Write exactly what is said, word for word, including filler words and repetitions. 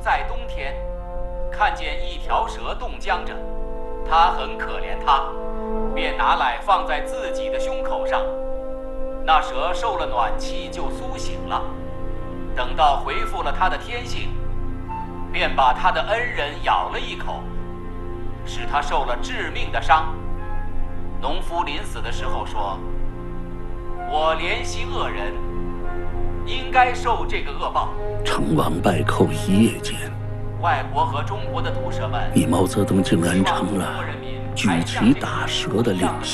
在冬天，看见一条蛇冻僵着，他很可怜它，便拿来放在自己的胸口上。那蛇受了暖气就苏醒了，等到恢复了它的天性，便把他的恩人咬了一口，使他受了致命的伤。农夫临死的时候说：“我怜惜恶人，应该受这个恶报。” 成王败寇一夜间， 外国和中国的毒蛇们， 你毛泽东竟然成了举旗打蛇的领袖。